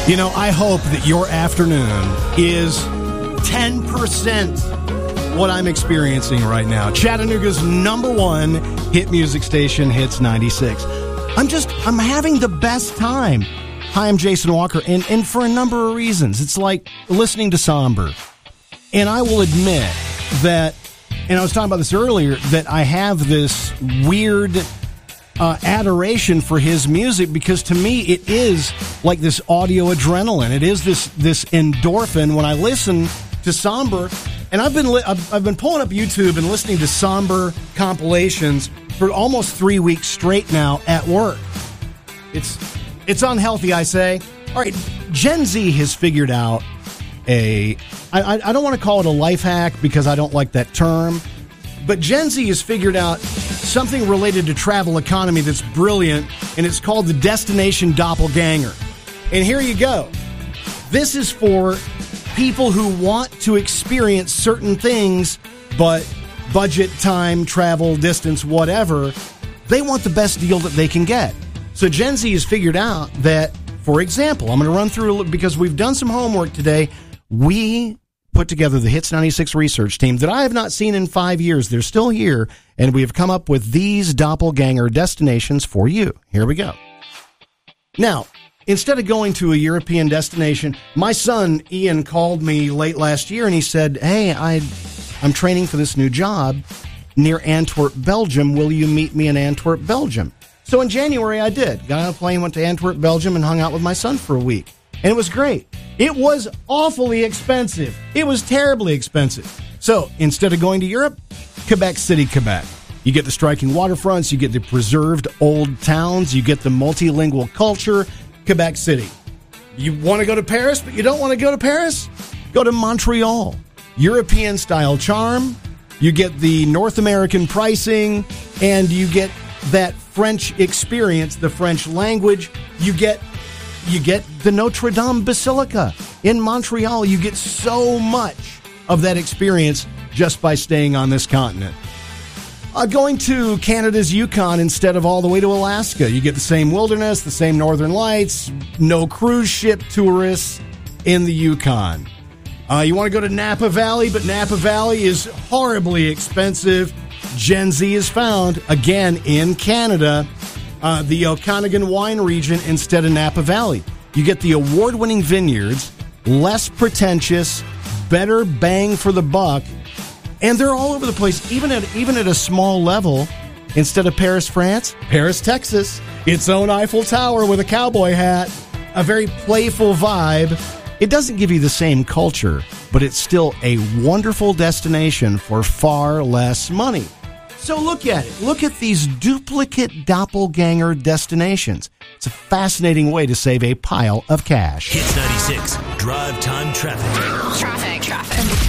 You know, I hope that your afternoon is 10% what I'm experiencing right now. Chattanooga's #1 hit music station, Hits 96. I'm having the best time. Hi, I'm Jason Walker, and for a number of reasons. It's like listening to Somber. And I will admit that, and I was talking about this earlier, that I have this weird adoration for his music, because to me it is like this audio adrenaline. It is this endorphin when I listen to Somber. And I've been pulling up YouTube and listening to Somber compilations for almost 3 weeks straight now at work. It's unhealthy, I say. All right, Gen Z has figured out I don't want to call it a life hack because I don't like that term, but Gen Z has figured out something related to travel economy that's brilliant, and it's called the Destination Doppelganger. And here you go. This is for people who want to experience certain things, but budget, time, travel, distance, whatever, they want the best deal that they can get. So Gen Z has figured out that, for example, I'm going to run through, because we've done some homework today. We put together the Hits 96 research team that I have not seen in 5 years. They're still here, and we have come up with these doppelganger destinations for you. Here we go. Now, instead of going to a European destination, my son Ian called me late last year, and he said, hey, I'm training for this new job near Antwerp, Belgium. Will you meet me in Antwerp, Belgium? So in January, I did. Got on a plane, went to Antwerp, Belgium, and hung out with my son for a week. And it was great. It was awfully expensive. It was terribly expensive. So instead of going to Europe, Quebec City, Quebec. You get the striking waterfronts, you get the preserved old towns, you get the multilingual culture, Quebec City. You want to go to Paris, but you don't want to go to Paris? Go to Montreal. European-style charm, you get the North American pricing, and you get that French experience, the French language. You get the Notre Dame Basilica in Montreal. You get so much of that experience just by staying on this continent. Going to Canada's Yukon instead of all the way to Alaska. You get the same wilderness, the same northern lights, no cruise ship tourists in the Yukon. You want to go to Napa Valley, but Napa Valley is horribly expensive. Gen Z is found, again, in Canada, the Okanagan wine region instead of Napa Valley. You get the award-winning vineyards, less pretentious, better bang for the buck, and they're all over the place, even at a small level. Instead of Paris, France, Paris, Texas, its own Eiffel Tower with a cowboy hat, a very playful vibe. It doesn't give you the same culture, but it's still a wonderful destination for far less money. So look at it. Look at these duplicate doppelganger destinations. It's a fascinating way to save a pile of cash. Hits 96, drive time traffic. Traffic.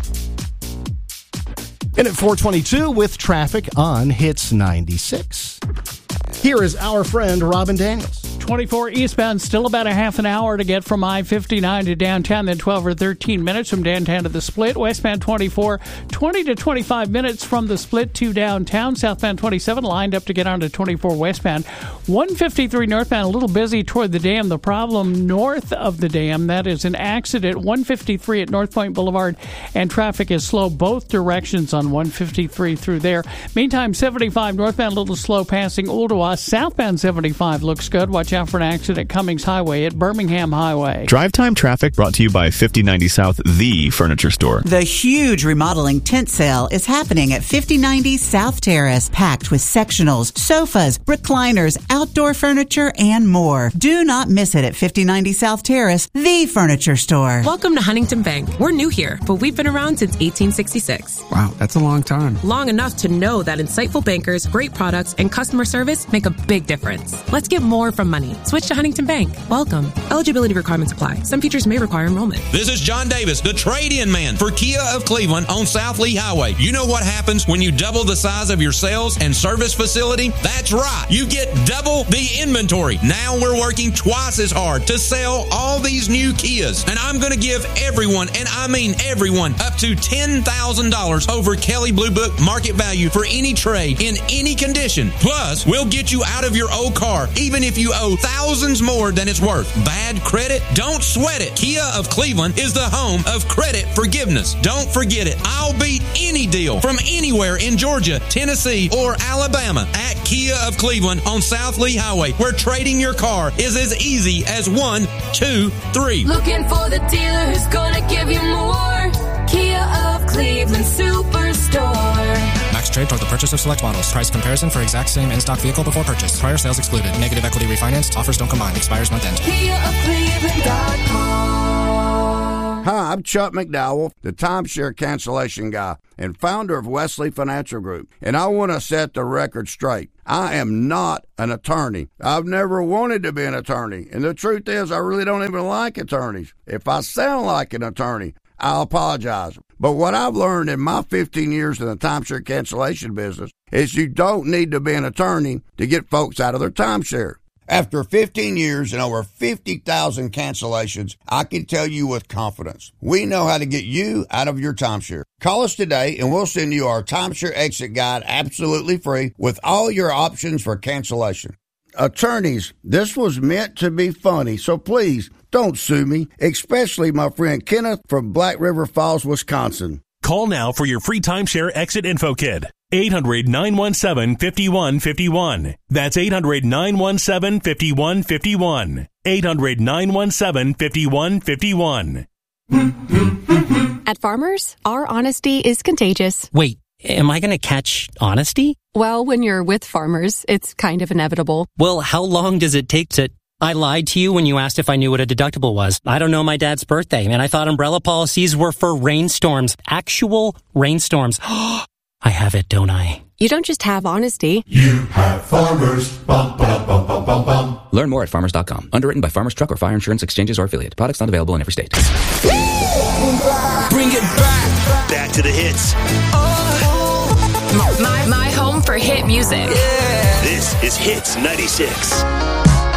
And at 4:22 with traffic on Hits 96. Here is our friend Robin Daniels. 24 eastbound, still about a half an hour to get from I-59 to downtown, then 12 or 13 minutes from downtown to the Split. Westbound 24, 20 to 25 minutes from the Split to downtown. Southbound 27 lined up to get onto 24 westbound. 153 northbound, a little busy toward the dam. The problem north of the dam, that is an accident. 153 at North Point Boulevard, and traffic is slow both directions on 153 through there. Meantime, 75 northbound, a little slow passing Ooltewah. Southbound 75 looks good. Watch out for an accident at Cummings Highway at Birmingham Highway. Drive time traffic brought to you by 5090 South, the furniture store. The huge remodeling tent sale is happening at 5090 South Terrace, packed with sectionals, sofas, recliners, outdoor furniture, and more. Do not miss it at 5090 South Terrace, the furniture store. Welcome to Huntington Bank. We're new here, but we've been around since 1866. Wow, that's a long time. Long enough to know that insightful bankers, great products, and customer service make a big difference. Let's get more from money. Switch to Huntington Bank. Welcome. Eligibility requirements apply. Some features may require enrollment. This is John Davis, the trade-in man for Kia of Cleveland on South Lee Highway. You know what happens when you double the size of your sales and service facility? That's right. You get double the inventory. Now we're working twice as hard to sell all these new Kias. And I'm going to give everyone, and I mean everyone, up to $10,000 over Kelley Blue Book market value for any trade in any condition. Plus, we'll get you out of your old car, even if you owe thousands more than it's worth. Bad credit? Don't sweat it. Kia of Cleveland is the home of credit forgiveness. Don't forget it. I'll beat any deal from anywhere in Georgia, Tennessee, or Alabama at Kia of Cleveland on South Lee Highway, where trading your car is as easy as 1, 2, 3. Looking for the dealer who's gonna give you more. Kia of Cleveland Superstore. Max trade toward the purchase of select models. Price comparison for exact same in-stock vehicle before purchase. Prior sales excluded. Negative equity refinanced. Offers don't combine. Expires month end. KiaofCleveland.com. Hi, I'm Chuck McDowell, the timeshare cancellation guy and founder of Wesley Financial Group. And I want to set the record straight. I am not an attorney. I've never wanted to be an attorney. And the truth is, I really don't even like attorneys. If I sound like an attorney, I'll apologize. But what I've learned in my 15 years in the timeshare cancellation business is you don't need to be an attorney to get folks out of their timeshare. After 15 years and over 50,000 cancellations, I can tell you with confidence, we know how to get you out of your timeshare. Call us today and we'll send you our timeshare exit guide absolutely free with all your options for cancellation. Attorneys, this was meant to be funny, so please don't sue me, especially my friend Kenneth from Black River Falls, Wisconsin. Call now for your free timeshare exit info kit. 800-917-5151. That's 800-917-5151. 800-917-5151. At Farmers, our honesty is contagious. Wait, am I going to catch honesty? Well, when you're with Farmers, it's kind of inevitable. Well, how long does it take to... I lied to you when you asked if I knew what a deductible was. I don't know my dad's birthday, and I thought umbrella policies were for rainstorms. Actual rainstorms. I have it, don't I? You don't just have honesty. You have Farmers. Bum, ba, bum, bum, bum, bum. Learn more at farmers.com. Underwritten by Farmers Truck or Fire Insurance Exchanges or affiliate. Products not available in every state. Bring it back. Back to the hits. My home for hit music. Yeah. This is Hits 96.